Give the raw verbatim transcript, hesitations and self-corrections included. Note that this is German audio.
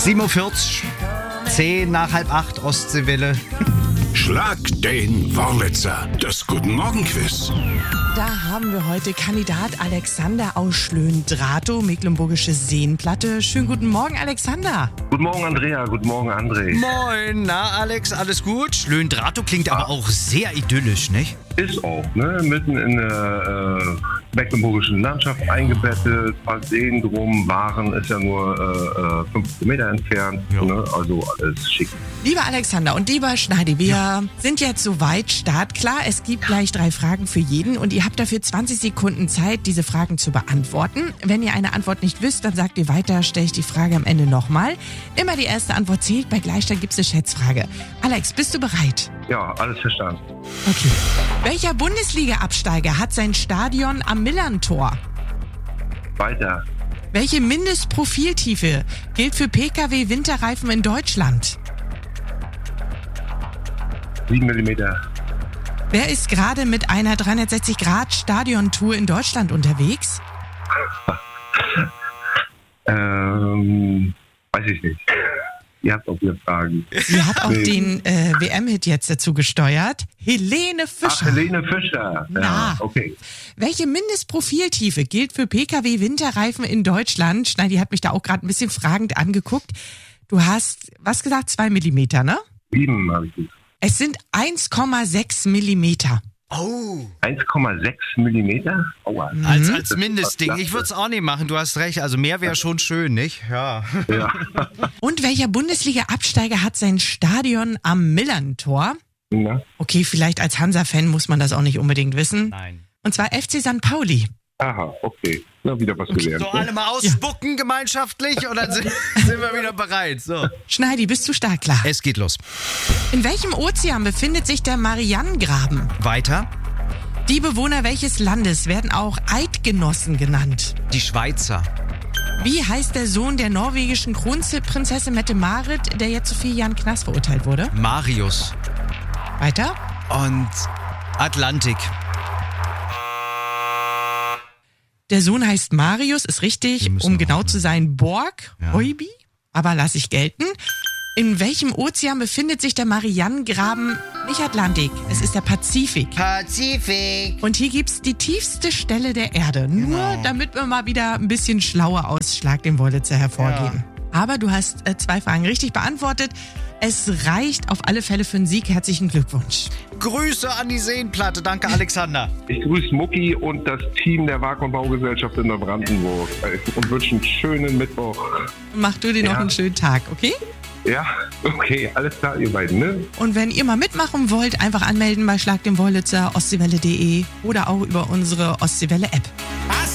sieben Uhr vierzig, zehn nach halb acht, Ostseewelle. Schlag den Wurlitzer, das Guten Morgen Quiz. Da haben wir heute Kandidat Alexander aus Schlöhndratow, Mecklenburgische Seenplatte. Schönen guten Morgen, Alexander. Guten Morgen, Andrea. Guten Morgen, André. Moin, na Alex, alles gut? Schlöhndratow klingt aber auch sehr idyllisch, nicht? Ist auch, ne? Mitten in der äh, mecklenburgischen Landschaft eingebettet, ein paar Seen drum, Waren ist ja nur äh, fünf Kilometer entfernt, Ja. ne? Also alles schick. Lieber Alexander und lieber Schneidi, wir ja. sind jetzt soweit startklar. Es gibt gleich drei Fragen für jeden und ihr habt dafür zwanzig Sekunden Zeit, diese Fragen zu beantworten. Wenn ihr eine Antwort nicht wisst, dann sagt ihr weiter, stelle ich die Frage am Ende nochmal. Immer die erste Antwort zählt, bei Gleichstand gibt es eine Schätzfrage. Alex, bist du bereit? Ja, alles verstanden. Okay. Welcher Bundesliga-Absteiger hat sein Stadion am Millerntor? Weiter. Welche Mindestprofiltiefe gilt für Pkw-Winterreifen in Deutschland? sieben Millimeter. Wer ist gerade mit einer dreihundertsechzig Grad Stadiontour in Deutschland unterwegs? ähm, weiß ich nicht. Ihr habt auch wieder Fragen. Sie hat auch Nee. den äh, W M-Hit jetzt dazu gesteuert. Helene Fischer. Ach, Helene Fischer. Na. Ja, okay. Welche Mindestprofiltiefe gilt für Pkw-Winterreifen in Deutschland? Schneidi hat mich da auch gerade ein bisschen fragend angeguckt. Du hast, was gesagt, zwei Millimeter, ne? sieben habe ich gesagt. Es sind eins Komma sechs Millimeter. Oh. eins Komma sechs Millimeter? Aua. Als, Mhm. als Mindestding. Ich würde es auch nicht machen, du hast recht. Also mehr wäre schon schön, nicht? Ja. Ja. Und welcher Bundesliga-Absteiger hat sein Stadion am Millerntor? Na? Okay, vielleicht als Hansa-Fan muss man das auch nicht unbedingt wissen. Nein. Und zwar F C Sankt Pauli. Aha, okay. Na, wieder was gelernt. So, alle mal ausspucken gemeinschaftlich und dann sind, sind wir wieder bereit. So. Schneidi, bist du startklar? Es geht los. In welchem Ozean befindet sich der Marianengraben? Weiter. Die Bewohner welches Landes werden auch Eidgenossen genannt? Die Schweizer. Wie heißt der Sohn der norwegischen Kronprinzessin Mette-Marit, der jetzt zu vier Jahren Knast verurteilt wurde? Marius. Weiter. Und Atlantik. Der Sohn heißt Marius, ist Wir richtig, müssen um noch genau mal. zu sein, Borg, Ja. Heubi, aber lasse ich gelten. In welchem Ozean befindet sich der Marianengraben? Nicht Atlantik, es ist der Pazifik. Pazifik. Und hier gibt's die tiefste Stelle der Erde. Nur Genau. damit wir mal wieder ein bisschen schlauer aus Schlag den Wollitzer hervorgehen. Aber du hast äh, zwei Fragen richtig beantwortet. Es reicht auf alle Fälle für einen Sieg. Herzlichen Glückwunsch. Grüße an die Seenplatte. Danke, Alexander. Ich grüße Mucki und das Team der Wag- und Baugesellschaft in Neubrandenburg und wünsche einen schönen Mittwoch. Mach du dir noch Ja. einen schönen Tag, okay? Ja, okay, alles klar, ihr beiden, ne? Und wenn ihr mal mitmachen wollt, einfach anmelden bei Schlag den Wollitzer, ostseewelle punkt de oder auch über unsere Ostseewelle-App.